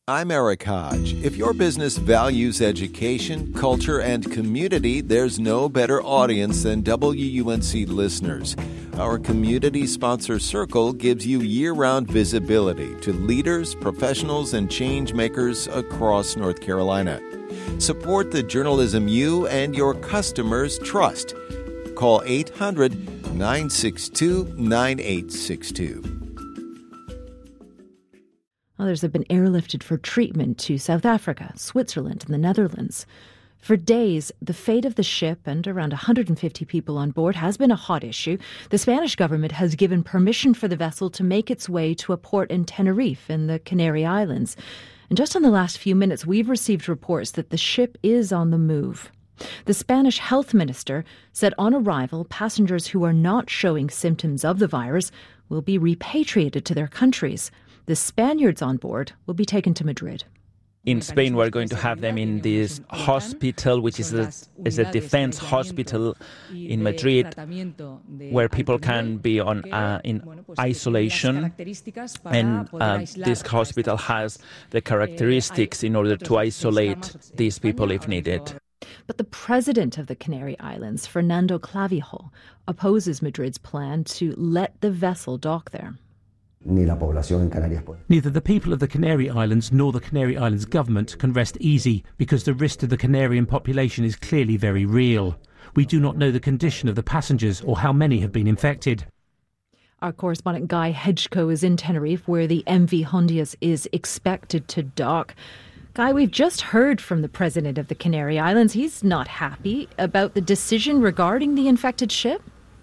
I'm Eric Hodge. If your business values education, culture, and community, there's no better audience than WUNC listeners. Our community sponsor circle gives you year-round visibility to leaders, professionals, and change makers across North Carolina. Support the journalism you and your customers trust. Call 800-962-9862. Others have been airlifted for treatment to South Africa, Switzerland, and the Netherlands. For days, the fate of the ship and around 150 people on board has been a hot issue. The Spanish government has given permission for the vessel to make its way to a port in Tenerife in the Canary Islands. And just in the last few minutes, we've received reports that the ship is on the move. The Spanish health minister said on arrival, passengers who are not showing symptoms of the virus will be repatriated to their countries. The Spaniards on board will be taken to Madrid. In Spain, we're going to have them in this hospital, which is a defense hospital in Madrid, where people can be in isolation. And this hospital has the characteristics in order to isolate these people if needed. But the president of the Canary Islands, Fernando Clavijo, opposes Madrid's plan to let the vessel dock there. Neither the people of the Canary Islands nor the Canary Islands government can rest easy because the risk to the Canarian population is clearly very real. We do not know the condition of the passengers or how many have been infected. Our correspondent Guy Hedgecoe is in Tenerife, where the MV Hondias is expected to dock. Guy, we've just heard from the president of the Canary Islands. He's not happy about the decision regarding the infected ship.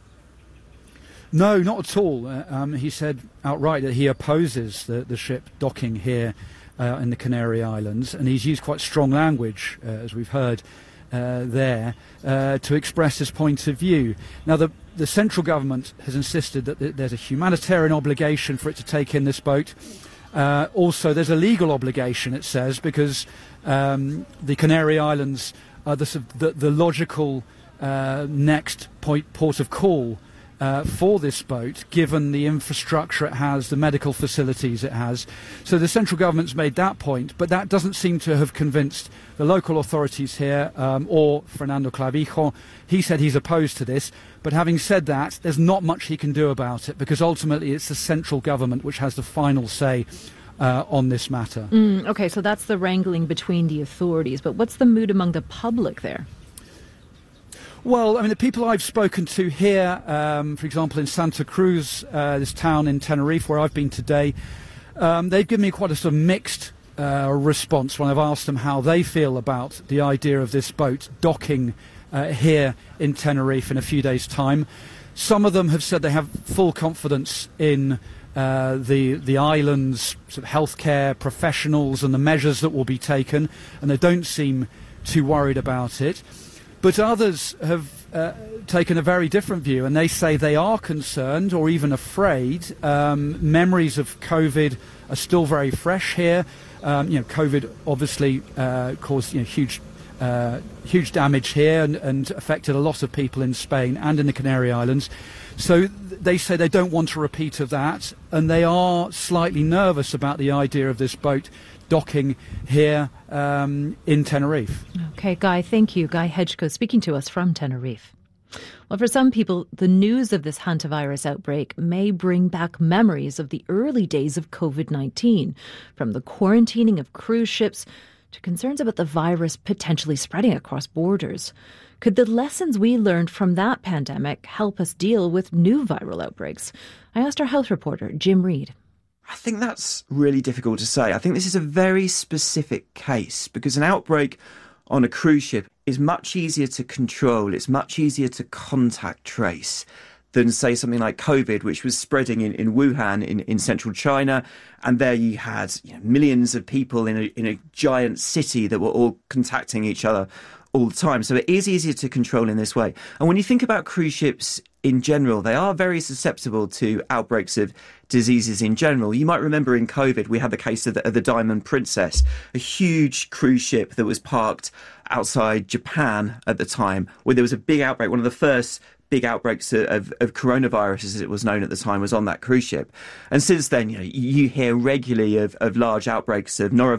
No, not at all. He said outright that he opposes the ship docking here in the Canary Islands, and he's used quite strong language, as we've heard there, to express his point of view. Now, the central government has insisted that there's a humanitarian obligation for it to take in this boat. Also, there's a legal obligation, it says, because the Canary Islands are the logical next port of call for this boat, given the infrastructure it has, the medical facilities it has. So the central government's made that point, but that doesn't seem to have convinced the local authorities here or Fernando Clavijo. He said he's opposed to this, but having said that, there's not much he can do about it, because ultimately it's the central government which has the final say on this matter. Okay, so that's the wrangling between the authorities, but what's the mood among the public there? Well, I mean, the people I've spoken to here, for example, in Santa Cruz, this town in Tenerife where I've been today, they've given me quite a sort of mixed response when I've asked them how they feel about the idea of this boat docking here in Tenerife in a few days' time. Some of them have said they have full confidence in the island's sort of healthcare professionals and the measures that will be taken, and they don't seem too worried about it. But others have taken a very different view, and they say they are concerned or even afraid. Memories of COVID are still very fresh here. COVID obviously caused huge damage here and affected a lot of people in Spain and in the Canary Islands. So they say they don't want a repeat of that, and they are slightly nervous about the idea of this boat docking here in Tenerife. Okay, Guy, thank you. Guy Hedgecoe speaking to us from Tenerife. Well, for some people, the news of this hantavirus outbreak may bring back memories of the early days of COVID-19, from the quarantining of cruise ships to concerns about the virus potentially spreading across borders. Could the lessons we learned from that pandemic help us deal with new viral outbreaks? I asked our health reporter, Jim Reid. I think that's really difficult to say. I think this is a very specific case because an outbreak on a cruise ship is much easier to control. It's much easier to contact trace than, say, something like COVID, which was spreading in Wuhan in central China. And there you had millions of people in a giant city that were all contacting each other all the time. So it is easier to control in this way. And when you think about cruise ships in general, they are very susceptible to outbreaks of diseases in general. You might remember in COVID, we had the case of the Diamond Princess, a huge cruise ship that was parked outside Japan at the time, where there was a big outbreak. One of the first big outbreaks of coronavirus, as it was known at the time, was on that cruise ship. And since then, you hear regularly of large outbreaks of norovirus